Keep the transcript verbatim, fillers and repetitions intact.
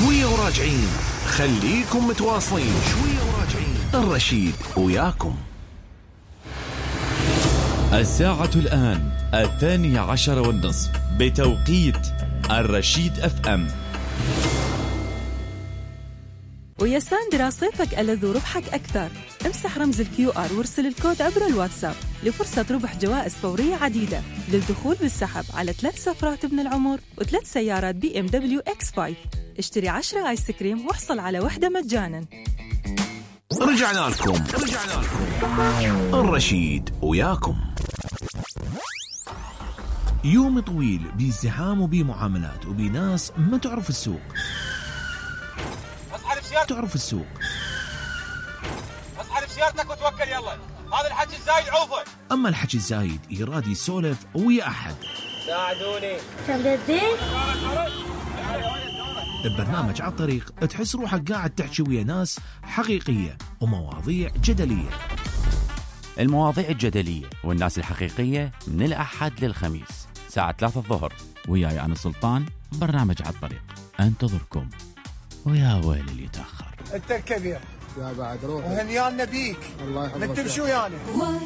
شوية وراجعين، خليكم متواصلين. شوية وراجعين، الرشيد وياكم. الساعة الآن الثانية عشر والنصف بتوقيت الرشيد اف ام. ويا ساندرا صيفك ألذ وربحك أكثر. امسح رمز الكيو آر وارسل الكود عبر الواتساب لفرصة ربح جوائز فورية عديدة للدخول بالسحب على ثلاث سفرات ابن العمر وثلاث سيارات بي ام دبليو اكس خمسة. اشتري عشرة آيس كريم واحصل على وحدة مجانا. رجعنا لكم رجعنا لكم الرشيد وياكم. يوم طويل بازدحام وبمعاملات وبناس ما تعرف السوق تعرف السوق اصحى بسيارتك وتوكل يلا. هذا الحكي الزايد عوفه. أما الحكي الزايد يراد يسولف ويا أحد. ساعدوني. تبدأ ببرنامج على الطريق تحس روحك قاعد تحكي ويا ناس حقيقية ومواضيع جدلية. المواضيع الجدلية والناس الحقيقية من الأحد للخميس ساعة ثلاثة الظهر. وياي أنا سلطان، برنامج على الطريق أنتظركم. ويا ويل اللي يتأخر. انت الكبير يا بعد روح وهنيان نبيك. الله يحفظك. نكتب شو يعني.